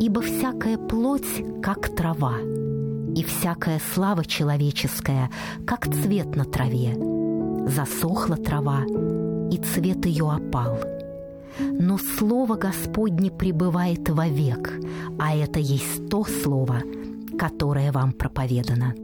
Ибо всякая плоть, как трава, и всякая слава человеческая, как цвет на траве. Засохла трава, и цвет ее опал. Но слово Господне пребывает вовек, а это есть то слово, которое вам проповедано».